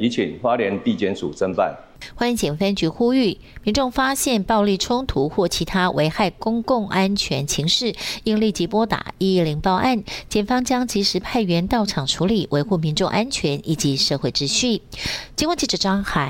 已请花莲地检署侦办。 花莲警分局呼吁民众发现暴力冲突或其他危害公共安全情事，应立即拨打110报案，检方将及时派员到场处理，维护民众安全以及社会秩序。经过记者张涵